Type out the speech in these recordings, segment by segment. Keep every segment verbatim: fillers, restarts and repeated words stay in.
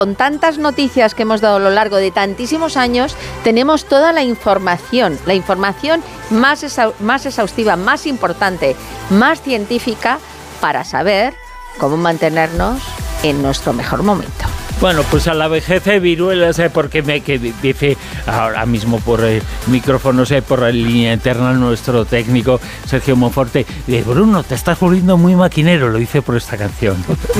con tantas noticias que hemos dado a lo largo de tantísimos años, tenemos toda la información, la información más, exa- más exhaustiva, más importante, más científica, para saber cómo mantenernos en nuestro mejor momento. Bueno, pues a la vejez, eh, viruelas, eh, porque me que dice ahora mismo por el eh, micrófono, eh, por la línea interna, nuestro técnico Sergio Monforte, de Bruno, te estás volviendo muy maquinero, lo dice por esta canción.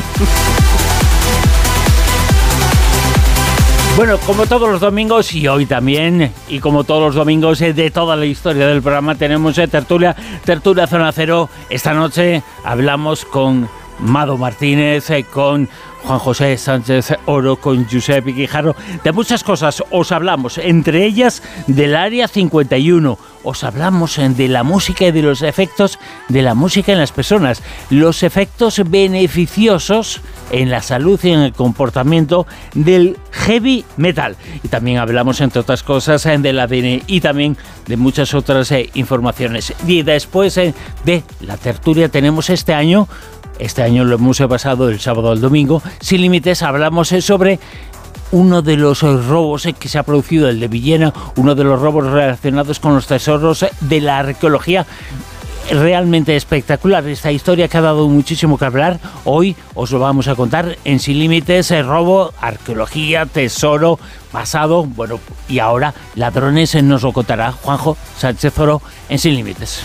Bueno, como todos los domingos, y hoy también, y como todos los domingos eh, de toda la historia del programa, tenemos eh, tertulia, tertulia Zona Cero. Esta noche hablamos con Mado Martínez, eh, con Juan José Sánchez Oro, con Josep Guijarro, de muchas cosas. Os hablamos, entre ellas, del Área cincuenta y uno. Os hablamos de la música y de los efectos de la música en las personas, los efectos beneficiosos en la salud y en el comportamiento del heavy metal. Y también hablamos, entre otras cosas, del A D N y también de muchas otras eh, informaciones. Y después eh, de la tertulia tenemos este año, este año lo hemos pasado el sábado al domingo, Sin Límites, hablamos sobre uno de los robos que se ha producido, el de Villena, uno de los robos relacionados con los tesoros de la arqueología. Realmente espectacular esta historia que ha dado muchísimo que hablar. Hoy os lo vamos a contar en Sin Límites, el robo, arqueología, tesoro, pasado, bueno, y ahora ladrones, nos lo contará Juanjo Sánchez Oro en Sin Límites.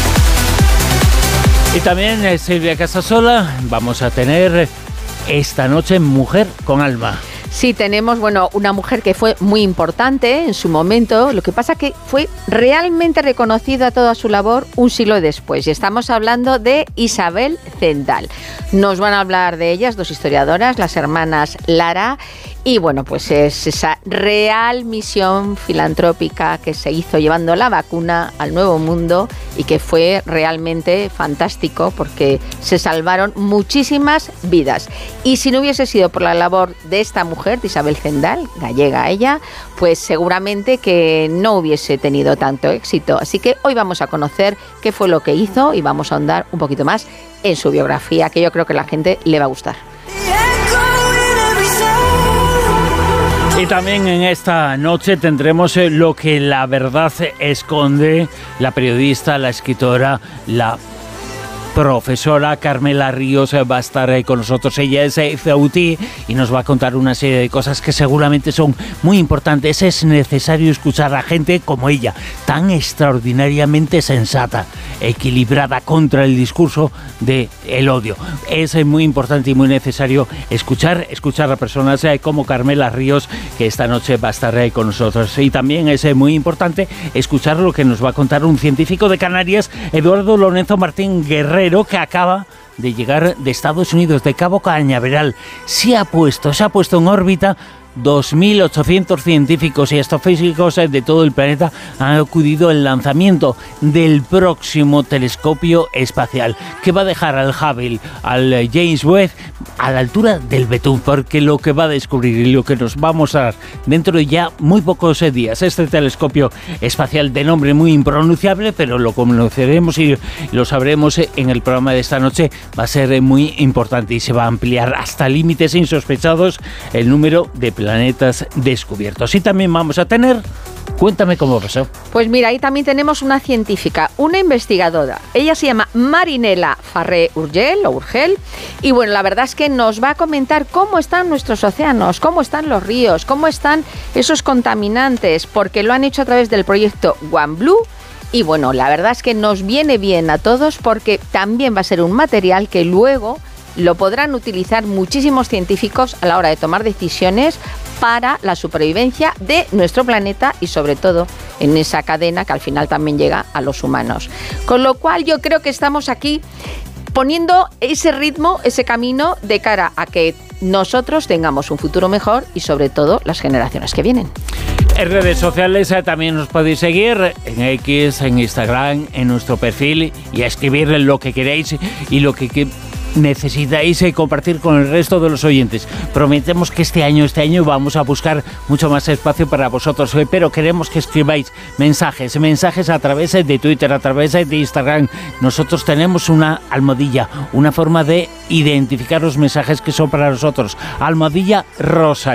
Y también eh, Silvia Casasola, vamos a tener esta noche Mujer con Alma. Sí, tenemos, bueno, una mujer que fue muy importante en su momento, lo que pasa que fue realmente reconocida toda su labor un siglo después, y estamos hablando de Isabel Zendal. Nos van a hablar de ellas, dos historiadoras, las hermanas Lara, y bueno, pues es esa real misión filantrópica que se hizo llevando la vacuna al Nuevo Mundo y que fue realmente fantástico porque se salvaron muchísimas vidas. Y si no hubiese sido por la labor de esta mujer, de Isabel Zendal, gallega ella, pues seguramente que no hubiese tenido tanto éxito. Así que hoy vamos a conocer qué fue lo que hizo y vamos a ahondar un poquito más en su biografía, que yo creo que a la gente le va a gustar. Y también en esta noche tendremos eh, lo que la verdad esconde, la periodista, la escritora, la profesora Carmela Ríos va a estar eh, con nosotros. Ella es eh, C U T I y nos va a contar una serie de cosas que seguramente son muy importantes. Es necesario escuchar a gente como ella, tan extraordinariamente sensata, equilibrada contra el discurso del odio. Es eh, muy importante y muy necesario escuchar, escuchar a personas eh, como Carmela Ríos, que esta noche va a estar eh, con nosotros. Y también es eh, muy importante escuchar lo que nos va a contar un científico de Canarias, Eduardo Lorenzo Martín Guerrero, que acaba de llegar de Estados Unidos, de Cabo Cañaveral. Se ha puesto, se ha puesto en órbita. dos mil ochocientos científicos y astrofísicos de todo el planeta han acudido al lanzamiento del próximo telescopio espacial, que va a dejar al Hubble, al James Webb, a la altura del betún, porque lo que va a descubrir y lo que nos va a mostrar dentro de ya muy pocos días, este telescopio espacial de nombre muy impronunciable, pero lo conoceremos y lo sabremos en el programa de esta noche, va a ser muy importante y se va a ampliar hasta límites insospechados el número de planetas descubiertos. Y también vamos a tener... Cuéntame cómo pasó. Pues mira, ahí también tenemos una científica, una investigadora. Ella se llama Marinela Farré Urgel, o Urgel, y bueno, la verdad es que nos va a comentar cómo están nuestros océanos, cómo están los ríos, cómo están esos contaminantes, porque lo han hecho a través del proyecto OneBlue. Y bueno, la verdad es que nos viene bien a todos porque también va a ser un material que luego lo podrán utilizar muchísimos científicos a la hora de tomar decisiones para la supervivencia de nuestro planeta y sobre todo en esa cadena que al final también llega a los humanos. Con lo cual yo creo que estamos aquí poniendo ese ritmo, ese camino de cara a que nosotros tengamos un futuro mejor y sobre todo las generaciones que vienen. En redes sociales eh, también nos podéis seguir en X, en Instagram, en nuestro perfil y a escribir lo que queréis y lo que, que necesitáis eh, compartir con el resto de los oyentes. Prometemos que este año, este año vamos a buscar mucho más espacio para vosotros, eh, pero queremos que escribáis mensajes, mensajes a través eh, de Twitter, a través eh, de Instagram. Nosotros tenemos una almohadilla, una forma de identificar los mensajes que son para nosotros. Almohadilla Rosa.